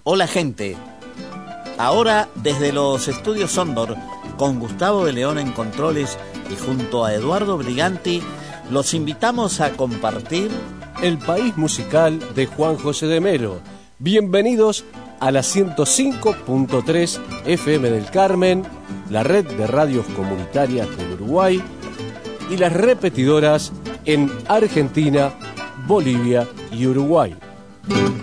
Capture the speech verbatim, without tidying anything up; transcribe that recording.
Hola gente, ahora desde los estudios Sondor, con Gustavo de León en controles y junto a Eduardo Briganti, los invitamos a compartir El País Musical de Juan José de Melo. Bienvenidos a la ciento cinco punto tres F M del Carmen, la red de radios comunitarias del Uruguay y las repetidoras en Argentina, Bolivia y Uruguay.